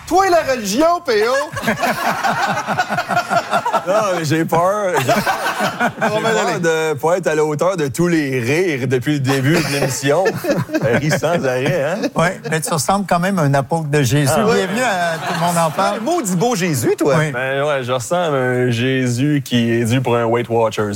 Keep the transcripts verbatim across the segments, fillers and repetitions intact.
Toi et la religion, P O! Non, mais j'ai peur. J'ai peur de pas être à la hauteur de tous les rires depuis le début de l'émission. Elle rit sans arrêt, hein? Oui, mais tu ressembles quand même à un apôtre de Jésus. Ah, Bienvenue ouais. à Tout le monde en parle. Maudit beau Jésus, toi. Oui. Ben ouais, je ressemble à un Jésus qui est dû pour un Weight Watchers.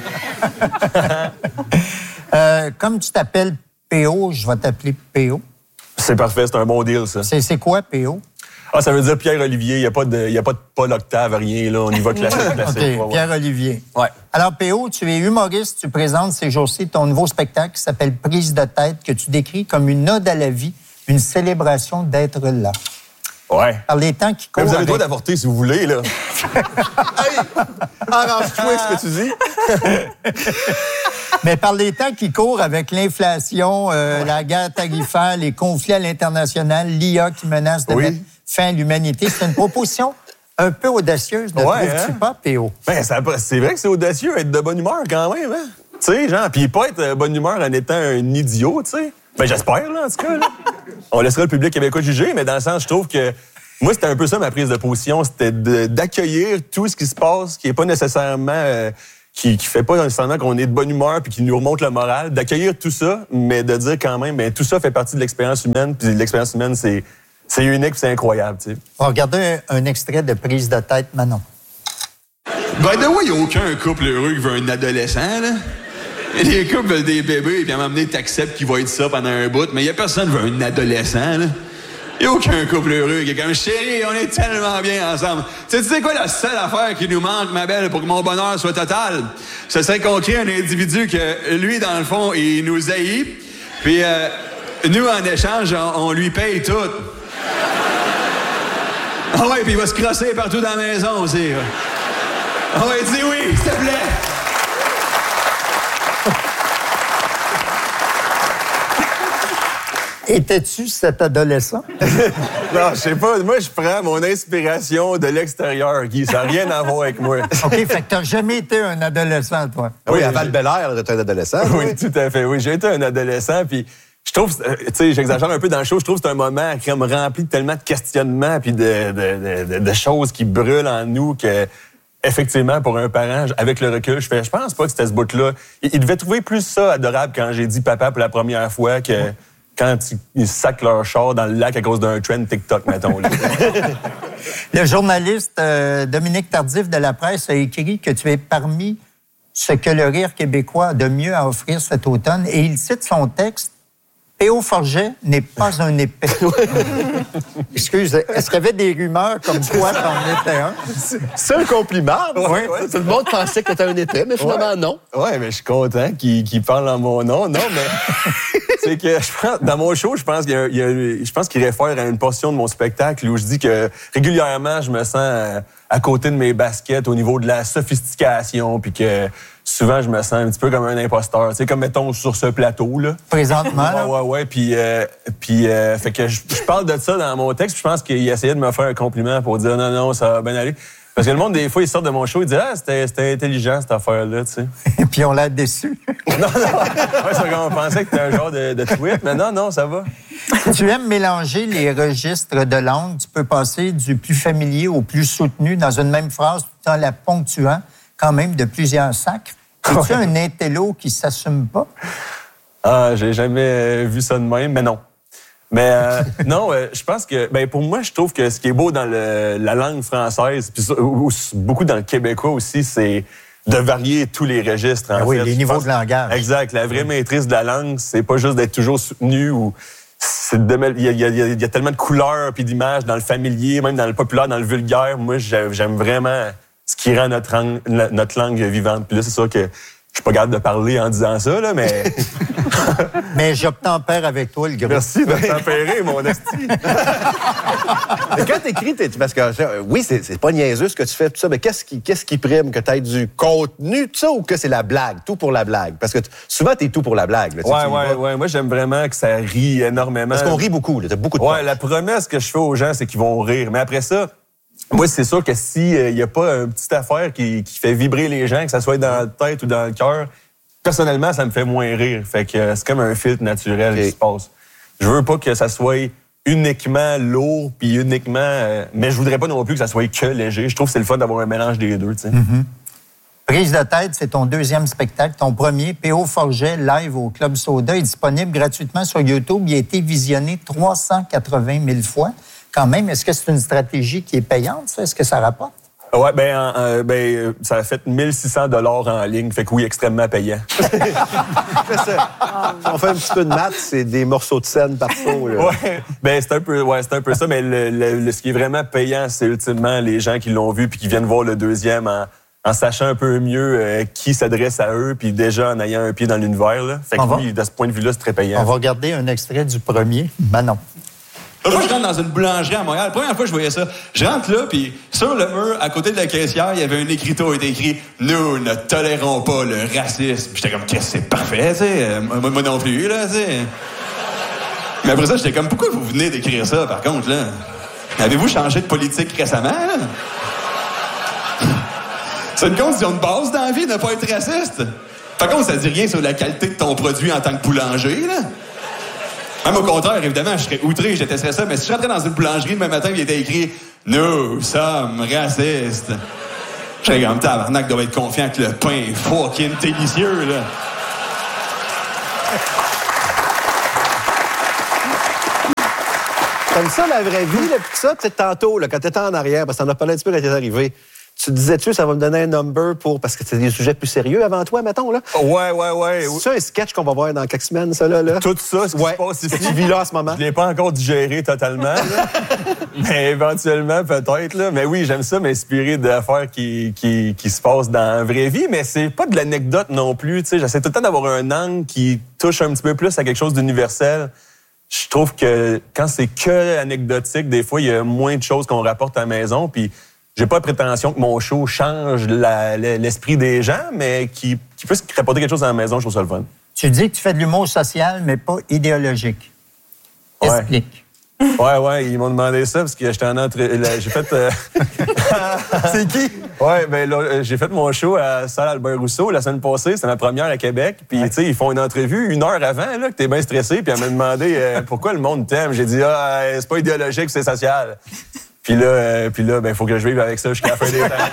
euh, comme tu t'appelles P O, je vais t'appeler P O. C'est parfait, c'est un bon deal, ça. C'est, c'est quoi, P O? Ah, ça veut dire Pierre-Olivier. Il n'y a pas de, il y a pas de Paul Octave, rien, là. On y va classique, classique. OK, ouais, ouais. Pierre-Olivier. Ouais. Alors, P O, tu es humoriste. Tu présentes ces jours-ci ton nouveau spectacle qui s'appelle Prise de tête, que tu décris comme une ode à la vie, une célébration d'être là. Ouais. Par les temps qui courent. Mais vous avez le avec... droit d'avorter si vous voulez, là. Hey! Arrange-toi ce que tu dis. Mais par les temps qui courent avec l'inflation, euh, ouais. la guerre tarifaire, les conflits à l'international, l'I A qui menace de oui. mettre fin à l'humanité, c'est une proposition un peu audacieuse, ne ouais, trouves-tu hein? pas, P O? Ben, ça, c'est vrai que c'est audacieux, être de bonne humeur quand même, hein? Tu sais, genre, puis pas être de bonne humeur en étant un idiot, tu sais. Ben, j'espère, là, en tout cas, là. On laissera le public québécois juger, mais dans le sens, je trouve que moi, c'était un peu ça ma prise de position, c'était de, d'accueillir tout ce qui se passe, qui est pas nécessairement... Euh, qui qui fait pas nécessairement qu'on est de bonne humeur puis qui nous remonte le moral, d'accueillir tout ça, mais de dire quand même, ben tout ça fait partie de l'expérience humaine, puis l'expérience humaine, c'est, c'est unique, c'est incroyable, tu sais. On va regarder un, un extrait de Prise de tête, Manon. By the way, il n'y a aucun couple heureux qui veut un adolescent, là. Les couples veulent des bébés, puis à un moment donné, t'acceptes qu'il va être ça pendant un bout, mais il n'y a personne qui veut un adolescent, là. Il n'y a aucun couple heureux qui est comme « Chérie, on est tellement bien ensemble. » Tu sais, tu sais quoi la seule affaire qui nous manque, ma belle, pour que mon bonheur soit total? Ce serait qu'on crée un individu que, lui, dans le fond, il nous haït. Puis, euh, nous, en échange, on, on lui paye tout. Ah ouais, puis il va se crosser partout dans la maison aussi. Ouais. Ah ouais, dis oui, s'il te plaît. Étais-tu cet adolescent? Non, je sais pas. Moi, je prends mon inspiration de l'extérieur, Guy. Ça n'a rien à voir avec moi. OK, fait que t'as jamais été un adolescent, toi. Oui, à Val-Bélair, t'étais un adolescent. Oui, oui, tout à fait. Oui, j'ai été un adolescent, puis je trouve, tu sais, j'exagère un peu dans le show, je trouve que c'est un moment qui me remplit de tellement de questionnements puis de, de, de, de choses qui brûlent en nous que... Effectivement, pour un parent, avec le recul, je fais, je pense pas que c'était ce bout-là. Il, il devait trouver plus ça adorable quand j'ai dit papa pour la première fois que ouais. quand ils sacent leur char dans le lac à cause d'un trend TikTok, mettons. Le journaliste euh, Dominique Tardif de La Presse a écrit que tu es parmi ce que le rire québécois a de mieux à offrir cet automne et il cite son texte. P O Forget n'est pas un épais. Excuse, est-ce qu'il y avait des rumeurs comme quoi t'en étais un? C'est un compliment. Ouais, ouais, ouais. Tout le monde pensait que t'étais un épais, mais finalement, ouais. non. Oui, mais je suis content qu'il, qu'il parle en mon nom. Non, mais c'est que je pense, dans mon show, je pense qu'il y a, il y a, je pense qu'il réfère à une portion de mon spectacle où je dis que régulièrement, je me sens à côté de mes baskets au niveau de la sophistication, puis que souvent, je me sens un petit peu comme un imposteur. Tu sais, comme, mettons, sur ce plateau, là. Présentement, là. Ouais, ouais, ouais. Puis, euh, puis euh, fait que je, je parle de ça dans mon texte, puis je pense qu'il essayait de me faire un compliment pour dire non, non, ça va bien aller. Parce que le monde, des fois, ils sortent de mon show, ils disent « Ah, c'était, c'était intelligent, cette affaire-là, tu sais. » Et puis on l'a déçu. Non, non. Ouais, c'est qu'on pensait que c'était un genre de, de tweet, mais non, non, ça va. Tu aimes mélanger les registres de langue. Tu peux passer du plus familier au plus soutenu dans une même phrase, tout en la ponctuant quand même de plusieurs sacres. Es-tu ouais. un intello qui s'assume pas? Ah, j'ai jamais vu ça de même, mais non. Mais euh, non, euh, je pense que, ben pour moi, je trouve que ce qui est beau dans le, la langue française, puis beaucoup dans le québécois aussi, c'est de varier tous les registres. En ben oui, fait. les niveaux de langage. Exact. La vraie maîtrise de la langue, c'est pas juste d'être toujours soutenu ou c'est de, il y a, il y a, il y a tellement de couleurs puis d'images dans le familier, même dans le populaire, dans le vulgaire. Moi, j'aime vraiment ce qui rend notre langue, notre langue vivante. Puis là, c'est sûr que je suis pas capable de parler en disant ça, là, mais... mais j'obtempère avec toi, le gars. Merci d'obtempérer, mon esti. Mais quand t'écris, t'es, parce que oui, c'est, c'est pas niaiseux ce que tu fais, tout ça, mais qu'est-ce qui, qu'est-ce qui prime? Que t'aies du contenu, tout ça, ou que c'est la blague? Tout pour la blague? Parce que t- souvent, t'es tout pour la blague. Là, ouais, tu ouais, ouais. Moi, j'aime vraiment que ça rit énormément. Parce qu'on rit beaucoup, là. T'as beaucoup de Ouais, potes. La promesse que je fais aux gens, c'est qu'ils vont rire. Mais après ça... Moi, c'est sûr que s'il n'y euh, a pas une petite affaire qui, qui fait vibrer les gens, que ça soit dans la tête ou dans le cœur, personnellement, ça me fait moins rire. Fait que euh, c'est comme un filtre naturel okay. qui se passe. Je veux pas que ça soit uniquement lourd, puis uniquement... Euh, mais je voudrais pas non plus que ça soit que léger. Je trouve que c'est le fun d'avoir un mélange des deux, tu sais. Mm-hmm. Prise de tête, c'est ton deuxième spectacle. Ton premier, P O Forget, live au Club Soda, est disponible gratuitement sur YouTube. Il a été visionné trois cent quatre-vingt mille fois. Quand même, est-ce que c'est une stratégie qui est payante, ça? Est-ce que ça rapporte? Ouais, ben, euh, ben, ça a fait mille six cents dollars en ligne. Fait que oui, extrêmement payant. On fait un petit peu de maths, c'est des morceaux de scène par saut. Là. Ouais, ben, c'est un peu, ouais, c'est un peu ça. Mais le, le, le, ce qui est vraiment payant, c'est ultimement les gens qui l'ont vu puis qui viennent voir le deuxième en, en sachant un peu mieux euh, qui s'adresse à eux puis déjà en ayant un pied dans l'univers. Là. Fait que On oui, va? de ce point de vue-là, c'est très payant. On va regarder un extrait du premier. Manon. Moi, je rentre dans une boulangerie à Montréal. La première fois que je voyais ça, je rentre là, puis sur le mur, à côté de la caissière, il y avait un écriteau qui était écrit « Nous ne tolérons pas le racisme ». J'étais comme « Qu'est-ce que c'est parfait, tu sais. Moi, moi non plus, là, tu sais. » Mais après ça, j'étais comme « Pourquoi vous venez d'écrire ça, par contre, là? Avez-vous changé de politique récemment, là? » C'est une condition de base dans la vie de ne pas être raciste. Par contre, ça dit rien sur la qualité de ton produit en tant que boulanger, là. Même au contraire, évidemment, je serais outré, je détesterais ça, mais si je rentrais dans une boulangerie demain matin, il était écrit « Nous sommes racistes », je serais comme tabarnak, doit être confiant que le pain est fucking délicieux, là. Comme ça, la vraie vie, là, pis ça, peut-être tantôt, là, quand t'étais en arrière, parce que t'en as parlé un petit peu quand t'es arrivé, tu te disais-tu, ça va me donner un number pour... Parce que c'est des sujets plus sérieux avant toi, mettons, là? Ouais, ouais, ouais. C'est ça un sketch qu'on va voir dans quelques semaines, ça, là? là? Tout ça, ce qui ouais. se passe ici. Que tu vis là en ce moment. Je l'ai pas encore digéré totalement, là. Mais éventuellement, peut-être, là. Mais oui, j'aime ça m'inspirer d'affaires qui, qui, qui se passent dans la vraie vie, mais c'est pas de l'anecdote non plus, tu sais. J'essaie tout le temps d'avoir un angle qui touche un petit peu plus à quelque chose d'universel. Je trouve que quand c'est que anecdotique, des fois, il y a moins de choses qu'on rapporte à la maison, puis j'ai pas de prétention que mon show change la, l'esprit des gens, mais qui, qui puisse rapporter quelque chose à la maison, je trouve ça le fun. Tu dis que tu fais de l'humour social, mais pas idéologique. Ouais. Explique. Ouais, ouais, ils m'ont demandé ça parce que j'étais en entrée. J'ai fait. Euh... C'est qui? Ouais, ben là, j'ai fait mon show à Salle Albert Rousseau la semaine passée. C'était ma première à Québec. Puis, ouais. tu sais, ils font une entrevue une heure avant, là, que t'es bien stressé. Puis, elle m'a demandé euh, pourquoi le monde t'aime. J'ai dit, ah, c'est pas idéologique, c'est social. Puis là, euh, puis là, ben, faut que je vive avec ça jusqu'à la fin des temps.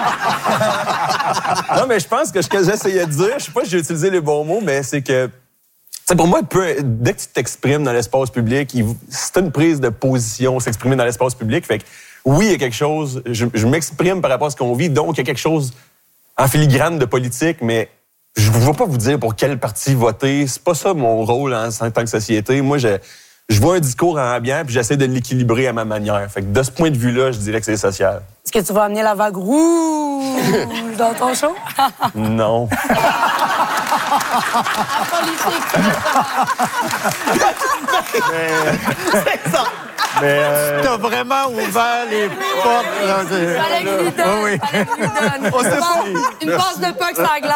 Non, mais je pense que ce que j'essayais de dire, je sais pas si j'ai utilisé les bons mots, mais c'est que, c'est pour moi, peu, dès que tu t'exprimes dans l'espace public, il, c'est une prise de position, s'exprimer dans l'espace public. Fait que, oui, il y a quelque chose, je, je m'exprime par rapport à ce qu'on vit, donc il y a quelque chose en filigrane de politique, mais je ne vais pas vous dire pour quel parti voter. C'est pas ça mon rôle en, en tant que société. Moi, je, je vois un discours ambiant, puis j'essaie de l'équilibrer à ma manière. Fait que de ce point de vue-là, je dirais que c'est social. Est-ce que tu vas amener la vague rouge dans ton show? Non. C'est ça! Mais euh... T'as vraiment ouvert les portes. Fallait que je lui donne. Oui. Fallait que je lui donne. On sait pas. Une passe de puck sur la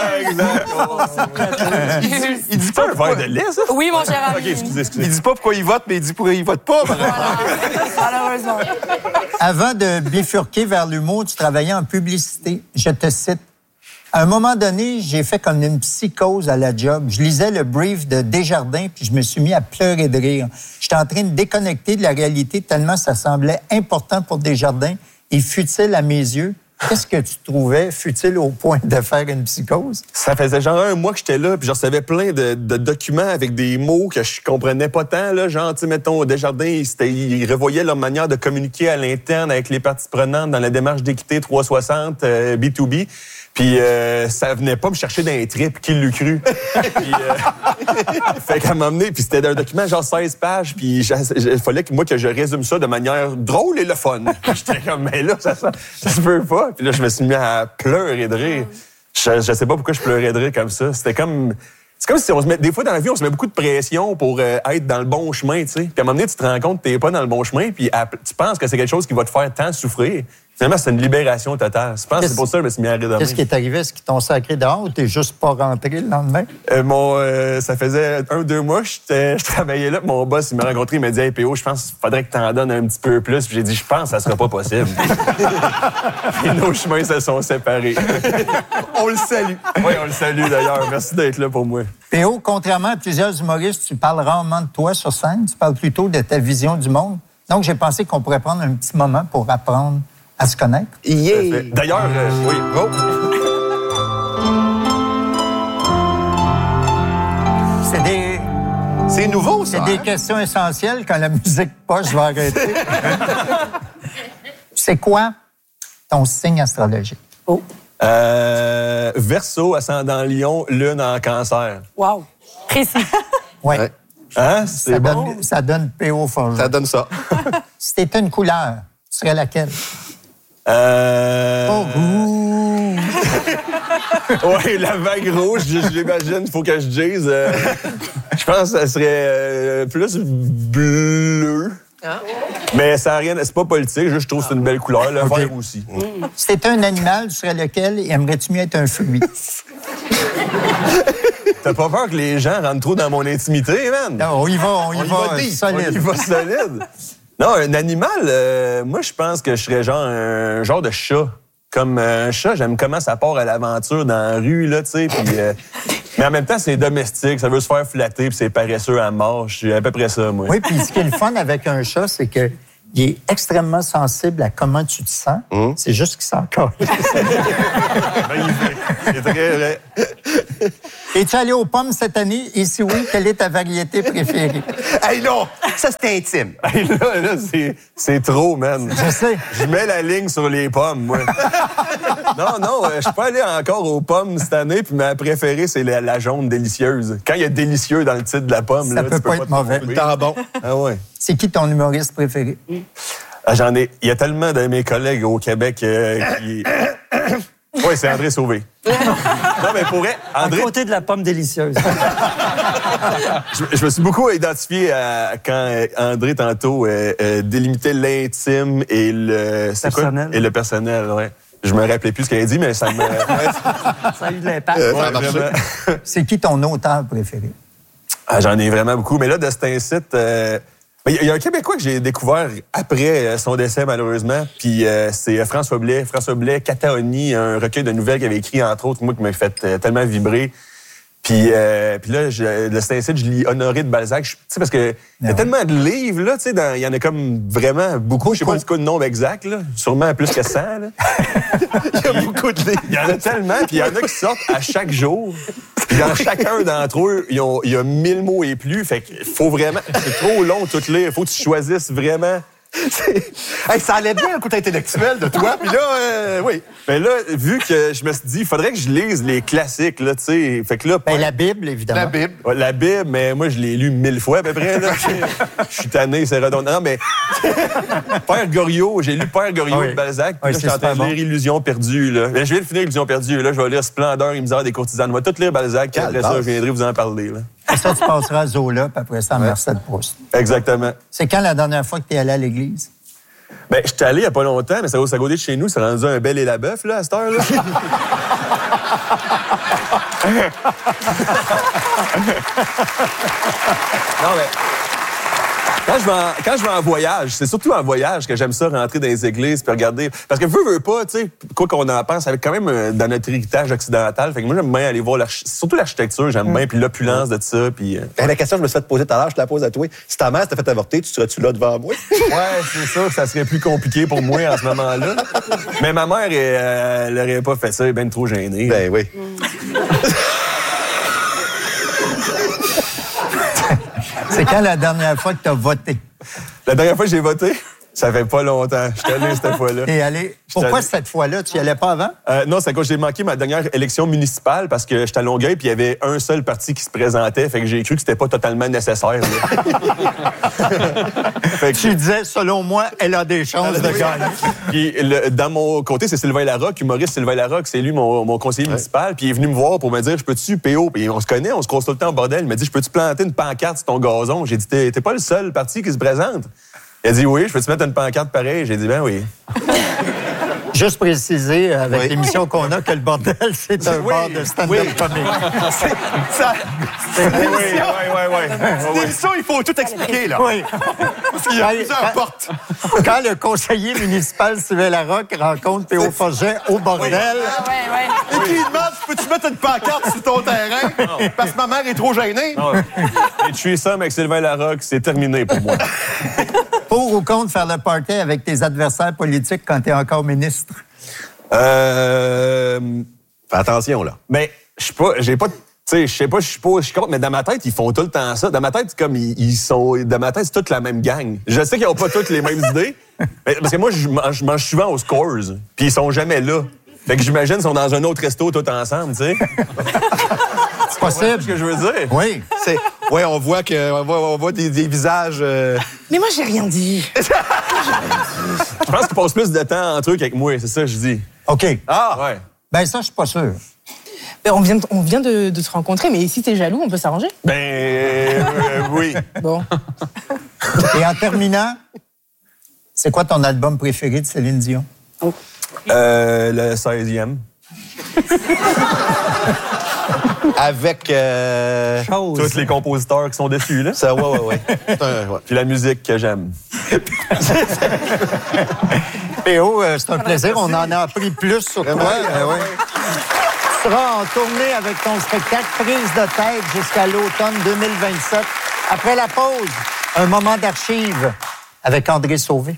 glace. Il dit pas un verre de lait, ça? Oui, mon cher ami. OK, excusez, excusez. Il dit pas pourquoi il vote, mais il dit pourquoi il vote pas. Voilà. Malheureusement. Avant de bifurquer vers l'humour, tu travaillais en publicité. Je te cite. À un moment donné, j'ai fait comme une psychose à la job. Je lisais le brief de Desjardins, puis je me suis mis à pleurer de rire. J'étais en train de déconnecter de la réalité tellement ça semblait important pour Desjardins et futile à mes yeux. Qu'est-ce que tu trouvais futile au point de faire une psychose? Ça faisait genre un mois que j'étais là, puis je recevais plein de, de documents avec des mots que je comprenais pas tant. Là, genre, tu sais, mettons, Desjardins, ils, ils revoyaient leur manière de communiquer à l'interne avec les parties prenantes dans la démarche d'équité trois cent soixante euh, B deux B. Puis euh, ça venait pas me chercher dans les tripes, qui l'eût cru. Puis, euh, fait qu'à m'emmener, puis c'était un document genre seize pages, puis il fallait que moi que je résume ça de manière drôle et le fun. J'étais comme, mais là, ça, ça, ça se peut pas. Puis là, je me suis mis à pleurer de rire. Je, je sais pas pourquoi je pleurais de rire comme ça. C'était comme... C'est comme si on se met... Des fois, dans la vie, on se met beaucoup de pression pour euh, être dans le bon chemin, tu sais. Puis à un moment donné, tu te rends compte que t'es pas dans le bon chemin, puis à, tu penses que c'est quelque chose qui va te faire tant souffrir. Finalement, c'est une libération totale. Je pense que c'est pour ça que je me suis mis à rire de Qu'est-ce qui est arrivé? Est-ce qu'ils t'ont sacré dehors ou t'es juste pas rentré le lendemain? Euh, mon, euh, ça faisait un ou deux mois que je travaillais là. Mon boss, il m'a rencontré, il m'a dit « Hey, P O, je pense qu'il faudrait que tu en donnes un petit peu plus. » Puis j'ai dit « Je pense que ça sera pas possible. » Et nos chemins se sont séparés. On le salue. Oui, on le salue d'ailleurs. Merci d'être là pour moi. P O, contrairement à plusieurs humoristes, tu parles rarement de toi sur scène. Tu parles plutôt de ta vision du monde. Donc, j'ai pensé qu'on pourrait prendre un petit moment pour apprendre à se connaître. Yeah. D'ailleurs, euh, oui. Oh. C'est des, C'est nouveau, ça. c'est hein? des questions essentielles. Quand la musique passe, je vais arrêter. C'est quoi ton signe astrologique? Oh. Euh, Verseau, ascendant Lion, Lune en Cancer. Wow. Précis. Oui. Ouais. Hein? Ça, C'est bon? donne, ça donne P O Forgeron. Ça donne ça. Si t'étais une couleur, tu serais laquelle? Euh... Oh, rouge. Oui, la vague rouge, j'imagine, il faut que je dise. Euh, je pense que ça serait euh, plus bleu. Ah. Mais ça n'a rien, c'est pas politique, juste je trouve que c'est une belle couleur. Le Okay. vert aussi. Si t'étais un animal, tu serais lequel? Et aimerais-tu mieux être un fruit? T'as pas peur que les gens rentrent trop dans mon intimité, man? Non, on y va, on y On y va, va deep, solide. On y va solide. Non, un animal, euh, moi, je pense que je serais genre un genre de chat. Comme un chat, j'aime comment ça part à l'aventure dans la rue, là, tu sais. Puis, euh, mais en même temps, c'est domestique, ça veut se faire flatter, puis c'est paresseux à mort. Je suis à peu près ça, moi. Oui, puis ce qui est le fun avec un chat, c'est que il est extrêmement sensible à comment tu te sens. Mmh. C'est juste qu'il s'en colle. C'est très vrai. Es-tu allé aux pommes cette année? Et si oui, quelle est ta variété préférée? Hey, non! Ça, c'était intime. Hey, là, là, c'est, c'est trop, man. Je sais. Je mets la ligne sur les pommes, moi. Non, non, euh, je suis pas allé encore aux pommes cette année, puis ma préférée, c'est la, la jaune délicieuse. Quand il y a délicieux dans le titre de la pomme, Ça là, peut tu peux pas pas être te mauvais. tromper. Tant bon. Ah ouais. C'est qui ton humoriste préféré? Ah, j'en ai. Il y a tellement de mes collègues au Québec euh, qui. Oui, c'est André Sauvé. Non, mais pour vrai, André. À côté de la pomme délicieuse. Je, je me suis beaucoup identifié à quand euh, André, tantôt, euh, euh, délimitait l'intime et le... c'est quoi? Personnel. Et le personnel, ouais. Je me rappelais plus ce qu'il a dit, mais ça me... Ouais, Ça a eu de l'impact. Euh, ça a ouais, marché. vraiment. C'est qui ton auteur préféré? Ah, j'en ai vraiment beaucoup. Mais là, de cet incite... euh, Il y, y a un Québécois que j'ai découvert après euh, son décès, malheureusement. Puis euh, c'est François Blais. François Blais, Cataoni, un recueil de nouvelles qu'il avait écrit, entre autres, moi, qui m'a fait euh, tellement vibrer. Puis, euh, puis là, je, de cet incite, je lis Honoré de Balzac. Tu sais, parce que il y a ouais. tellement de livres, là, tu sais, dans- il y en a comme vraiment beaucoup. Je sais pas c'est quoi le nombre exact, là. Sûrement plus que cent, là. Il y a beaucoup de livres. Il y en a tellement, puis il y en a qui sortent à chaque jour. Puis dans chacun d'entre eux, ils ont- il y a mille mots et plus. Fait qu'il faut vraiment... C'est trop long tout lire. Il faut que tu choisisses vraiment... Hey, ça allait bien un côté intellectuel de toi, puis là, euh, oui. Mais là, vu que je me suis dit, il faudrait que je lise les classiques, là, tu sais. Fait que là... Ben, la Bible, évidemment. La Bible. Ouais, la Bible, mais moi, je l'ai lu mille fois à peu près. Là. Je suis tanné, c'est redondant. Non, mais Père Goriot, j'ai lu Père Goriot Oui. de Balzac. Puis Oui, là, c'est je suis en train super de lire bon. Illusion perdue. Là. Mais je viens de finir Illusion perdue. Là, je vais lire Splendeur et misère des courtisanes. Je vais tout lire Balzac. Puis après ça, je viendrai vous en parler. Là. Et ça, tu passeras à Zola, puis après ça, à Marcel Proust. Exactement. C'est quand la dernière fois que tu es allé à l'église? Ben, je suis allé il n'y a pas longtemps, mais ça va à côté de chez nous. C'est rendu un bel et la bœuf, là, à cette heure-là. Non, mais... Quand je, vais en, quand je vais en voyage, c'est surtout en voyage que j'aime ça, rentrer dans les églises puis regarder. Parce que veux, veux pas, tu sais, quoi qu'on en pense, avec quand même euh, dans notre héritage occidental. Fait que moi, j'aime bien aller voir, l'arch- surtout l'architecture, j'aime bien, puis l'opulence de ça, puis... euh, Hey, la question que je me suis fait poser tout à l'heure, je te la pose à toi. Si ta mère s'était fait avorter, tu serais-tu là devant moi? Ouais, c'est sûr que ça serait plus compliqué pour moi en ce moment-là. Mais ma mère, elle, euh, elle aurait pas fait ça, elle est bien trop gênée. Ben oui. C'est quand la dernière fois que tu as voté? La dernière fois que j'ai voté, ça fait pas longtemps. Je suis allé cette fois-là. T'es allé. Pourquoi allé. cette fois-là? Tu y allais pas avant? Euh, non, c'est quand j'ai manqué ma dernière élection municipale parce que j'étais à Longueuil puis il y avait un seul parti qui se présentait. Fait que j'ai cru que c'était pas totalement nécessaire. là. Fait que- Tu disais, selon moi, elle a des chances de gagner. Puis le- dans mon côté, c'est Sylvain Larocque, humoriste Sylvain Larocque, c'est lui mon, mon conseiller municipal. Puis il est venu me voir pour me dire, je peux-tu P O? Puis on se connaît, on se croise tout le temps au bordel. Il m'a dit, je peux-tu planter une pancarte sur ton gazon? J'ai dit, t'es, t'es pas le seul parti qui se présente. Il a dit, oui, je peux-tu mettre une pancarte pareille? J'ai dit, ben oui. Juste préciser, avec Oui. l'émission qu'on a, que le bordel, c'est un Oui, bar de stand-up oui. comique. Ça, Oui, oui, oui, oui. c'est l'émission, il faut tout expliquer, là. Oui. Parce qu'il y a plusieurs portes. Quand le conseiller municipal Sylvain Larocque rencontre P O Forget au bordel, Ah ouais, ouais. Et qui lui demande, peux-tu mettre une pancarte sur ton terrain? Parce que ma mère est trop gênée. Non. Les threesomes avec Sylvain Larocque, c'est terminé pour moi. pour ou contre faire le party avec tes adversaires politiques quand tu es encore ministre? Euh... Fais attention, là. Ben, je sais pas, j'ai pas... Tu sais, je sais pas, je suis pas, je suis contre, mais dans ma tête, ils font tout le temps ça. Dans ma tête, comme ils, ils sont... Dans ma tête, c'est toute la même gang. Je sais qu'ils ont pas toutes les mêmes idées, mais, parce que moi, je mange, je mange souvent aux Scores, puis ils sont jamais là. Fait que j'imagine qu'ils sont dans un autre resto tous ensemble, tu sais. C'est possible. C'est ce que je veux dire. Oui. C'est... Ouais, on voit, que, on voit, on voit des, des visages... euh, Mais moi, j'ai rien dit. Je pense qu'ils passent plus de temps entre eux qu'avec moi, c'est ça que je dis. OK. Ah! Ouais. Ben ça, je suis pas sûr. Ben, on vient, de, on vient de, de se rencontrer, mais si t'es jaloux, on peut s'arranger. Ben, euh, oui. Bon. Et en terminant, c'est quoi ton album préféré de Céline Dion? Euh, le seizième. Avec... Euh... Tous les compositeurs qui sont dessus, là. Ça, ouais, ouais, ouais. C'est un- ouais. Puis la musique que j'aime. P O, euh, c'est un plaisir. On en a appris plus sur toi. Euh, ouais. Tu seras en tournée avec ton spectacle Prise de tête jusqu'à l'automne deux mille vingt-sept. Après la pause, un moment d'archives avec André Sauvé.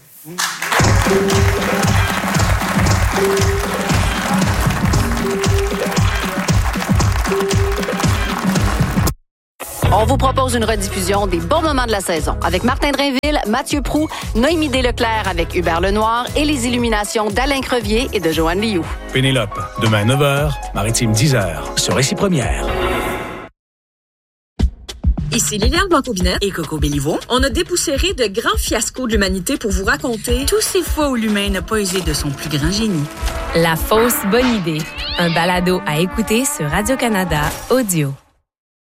On vous propose une rediffusion des bons moments de la saison avec Martin Drainville, Mathieu Proulx, Noémie Desleclerc avec Hubert Lenoir et les illuminations d'Alain Crevier et de Joanne Liou. Pénélope, demain neuf heures, Maritime dix heures, sur Récit Première. Ici Liliane Blanco-Binet et Coco Béliveau. On a dépoussiéré de grands fiascos de l'humanité pour vous raconter tous ces fois où l'humain n'a pas usé de son plus grand génie. La fausse bonne idée. Un balado à écouter sur Radio-Canada Audio.